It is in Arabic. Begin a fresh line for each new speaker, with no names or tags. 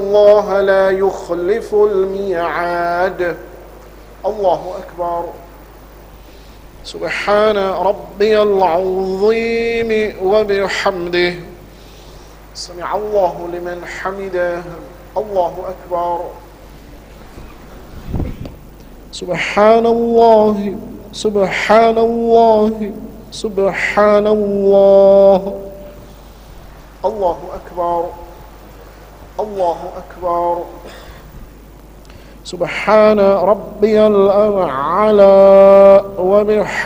الله لا يخلف الميعاد. الله أكبر. سبحان ربي العظيم وبحمده. سمع الله لمن حمده. الله أكبر. سبحان الله سبحان الله سبحان الله. الله أكبر. الله أكبر. سبحان ربي الأعلى وبحمده.